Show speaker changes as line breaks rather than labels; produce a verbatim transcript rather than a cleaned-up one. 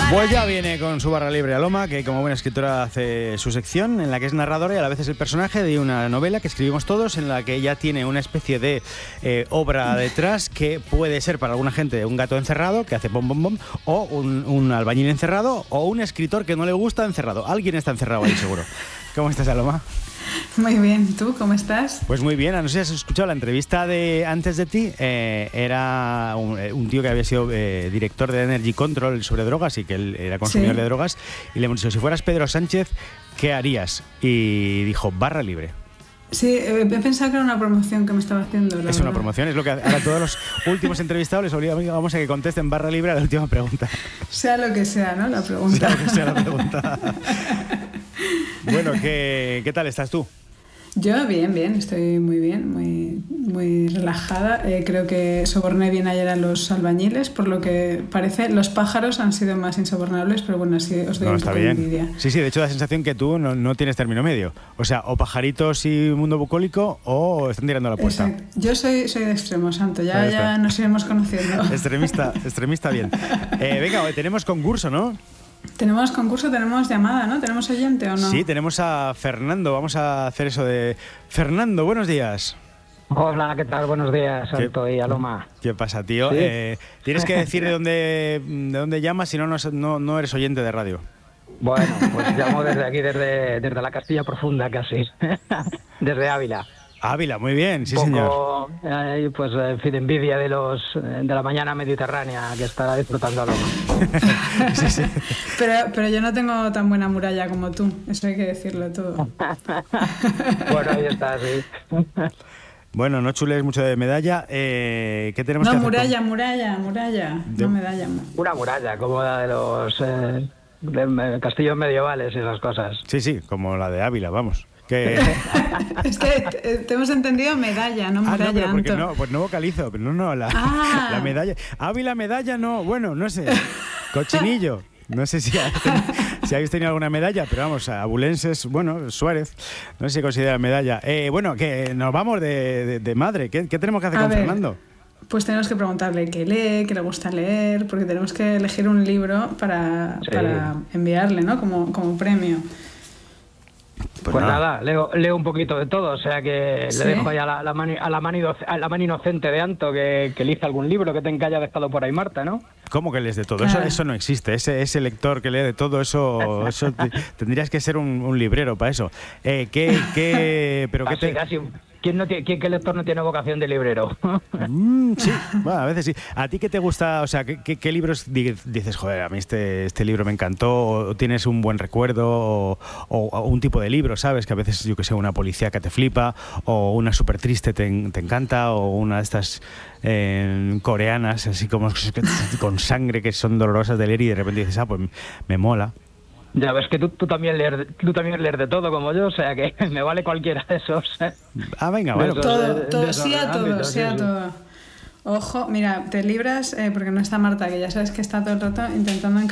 Pues ya viene con su barra libre Aloma, que como buena escritora hace su sección en la que es narradora y a la vez es el personaje de una novela que escribimos todos, en la que ella tiene una especie de eh, obra detrás que puede ser para alguna gente un gato encerrado que hace bom bom bom, o un, un albañil encerrado, o un escritor que no le gusta encerrado. Alguien está encerrado ahí seguro. ¿Cómo estás, Aloma?
Muy bien, ¿tú cómo estás?
Pues muy bien, no sé si has escuchado la entrevista de antes de ti, eh, era un, un tío que había sido eh, director de Energy Control sobre drogas y que él era consumidor sí. de drogas, y le hemos dicho, si fueras Pedro Sánchez, ¿qué harías? Y dijo, barra libre.
Sí, he pensado que era una promoción que me estaba haciendo.
Es verdad. Una promoción, es lo que ahora todos los últimos entrevistados les obligamos a que contesten barra libre a la última pregunta.
Sea lo que sea, ¿no? La pregunta.
Sea lo que sea la pregunta. Bueno, ¿qué, ¿qué tal estás tú?
Yo bien, bien, estoy muy bien, muy, muy relajada. Eh, creo que soborné bien ayer a los albañiles, por lo que parece. Los pájaros han sido más insobornables, pero bueno, así os doy no, un poco de envidia.
Sí, sí, de hecho da la sensación que tú no, no tienes término medio. O sea, o pajaritos y mundo bucólico, o están tirando la puerta.
Exacto. Yo soy, soy de extremo, Santo, ya, ya nos iremos conociendo.
Extremista, extremista bien. Eh, venga, hoy tenemos concurso, ¿no?
Tenemos concurso, tenemos llamada, ¿no? ¿Tenemos oyente o no?
Sí, tenemos a Fernando. Vamos a hacer eso de... Fernando, buenos días.
Hola, ¿qué tal? Buenos días, Santo y Aloma.
¿Qué pasa, tío? ¿Sí? Eh, tienes que decir de dónde, de dónde llamas, si no, no, no eres oyente de radio.
Bueno, pues llamo desde aquí, desde, desde la Castilla Profunda casi, desde Ávila.
Ávila, muy bien, sí,
poco,
señor.
Eh, pues, en fin, envidia de los de la mañana mediterránea que estará disfrutando Aloma.
sí, sí. Pero, pero yo no tengo tan buena muralla como tú, eso hay que decirlo todo.
Bueno, ahí está, sí.
Bueno, no chules mucho de medalla. Eh, ¿Qué tenemos
no,
que hacer?
No, muralla, con... muralla, muralla, de... no medalla.
Una muralla, como la de los eh, de castillos medievales y esas cosas.
Sí, sí, como la de Ávila, vamos. Que...
es que te hemos entendido medalla, no muralla.
Ah, no, pero porque no, pues no vocalizo, pero no, no, la, ah. la medalla. Ávila, medalla, no, bueno, no sé, cochinillo. No sé si, ha, si habéis tenido alguna medalla, pero vamos, abulenses, bueno, Suárez, no sé si considera medalla. Eh, bueno, que nos vamos de, de, de madre, ¿Qué, ¿qué tenemos que hacer a con ver, Fernando?
Pues tenemos que preguntarle qué lee, qué le gusta leer, porque tenemos que elegir un libro para, sí. para enviarle, ¿no? Como, como premio.
Pues, pues nada, nada leo, leo un poquito de todo, o sea que ¿sí? le dejo ahí a la, la, mani, a, la mani, a la mano inocente de Anto que, que elija algún libro que te haya dejado por ahí Marta, ¿no?
¿Cómo que lees de todo? Claro. Eso, eso no existe, ese, ese lector que lee de todo, eso, eso te, tendrías que ser un, un librero para eso. Eh, ¿qué, qué, pero
casi,
qué te...
casi. ¿Quién, no tiene, quién qué lector no tiene vocación de librero?
mm, sí, bueno, a veces sí. ¿A ti qué te gusta? O sea, ¿qué, qué, qué libros dices, joder, a mí este, este libro me encantó, o tienes un buen recuerdo, o, o, o un tipo de libro, ¿sabes? Que a veces, yo que sé, una policíaca te flipa, o una súper triste te, te encanta, o una de estas eh, coreanas, así como con sangre, que son dolorosas de leer y de repente dices, ah, pues me mola.
Ya ves que tú, tú, también lees, tú también lees de todo como yo, o sea que me vale cualquiera de esos. ¿eh?
Ah, venga, bueno.
Todo, de, de, todo de sí a todo, sí a todo. Ojo, mira, te libras, eh, porque no está Marta, que ya sabes que está todo el rato intentando